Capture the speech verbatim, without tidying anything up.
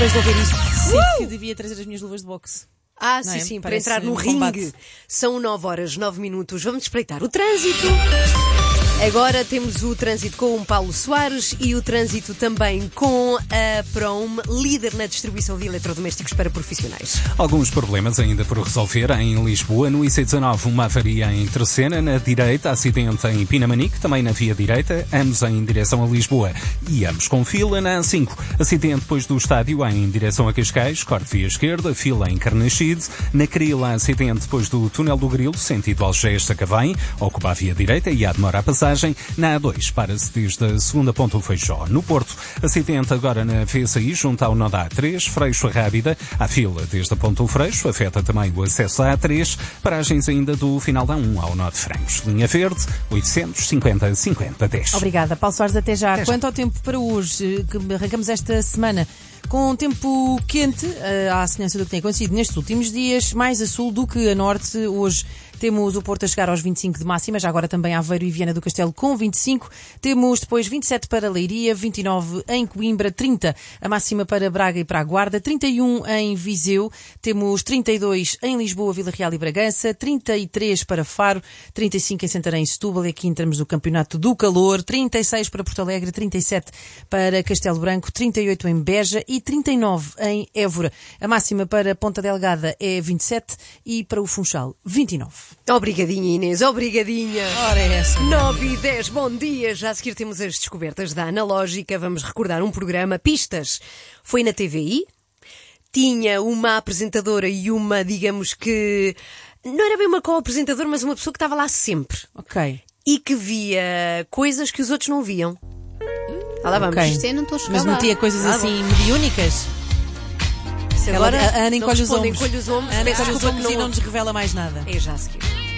Depois de ouvir isto, sinto que devia trazer as minhas luvas de boxe. Ah, Não sim, é? sim, para Parece entrar no um combate. ringue. São nove horas, nove minutos. Vamos espreitar o trânsito. Agora temos o trânsito com o Paulo Soares e o trânsito também com a Prom, líder na distribuição de eletrodomésticos para profissionais. Alguns problemas ainda por resolver em Lisboa. No I C dezanove, uma avaria em Terceira, na direita, acidente em Pinamanique, também na via direita, ambos em direção a Lisboa. E ambos com fila na A cinco. Acidente depois do estádio em direção a Cascais, corte via esquerda, fila em Carnaxide. Na Crila, acidente depois do túnel do Grilo, sentido Algés-Sacavém, ocupa a via direita e há demora a passagem. Na A dois, para-se desde a segunda ponta do Feijó. No Porto, acidente agora na V S I, junto ao nó da A três, Freixo Rábida, à fila desde a ponta do Freixo, afeta também o acesso à A três, paragens ainda do final da A um ao nó de Francos. Linha Verde, oitocentos e cinquenta, cinquenta, dez. Obrigada, Paulo Soares, até já. Até já. Quanto ao tempo para hoje, que arrancamos esta semana com um tempo quente, à semelhança do que tem acontecido nestes últimos dias, mais a sul do que a norte. Hoje temos o Porto a chegar aos vinte e cinco de máxima, já agora também Aveiro e Viana do Castelo com vinte e cinco. Temos depois vinte e sete para Leiria, vinte e nove em Coimbra, trinta a máxima para Braga e para a Guarda, trinta e um em Viseu, temos trinta e dois em Lisboa, Vila Real e Bragança, trinta e três para Faro, trinta e cinco em Santarém e Setúbal, e aqui entramos no Campeonato do Calor, trinta e seis para Porto Alegre, trinta e sete para Castelo Branco, trinta e oito em Beja e trinta e nove em Évora. A máxima para Ponta Delgada é vinte e sete e para o Funchal vinte e nove. Obrigadinha, Inês, obrigadinha. Ora é essa. nove e dez, bom dia. Já a seguir temos as descobertas da Analógica. Vamos recordar um programa, Pistas. Foi na T V I. Tinha uma apresentadora e uma, digamos que... Não era bem uma co-apresentadora, mas uma pessoa que estava lá sempre. Ok. E que via coisas que os outros não viam. Ah, lá vamos. Ok. Isto eu não estou a chegar Mas lá. metia coisas Ah, assim mediúnicas? Se Ela, agora a Ana não encolhe os respondem, ombros. encolhe os ombros. A Ana Peço encolhe os desculpa ombros que e não nos revela mais nada. É já a seguir.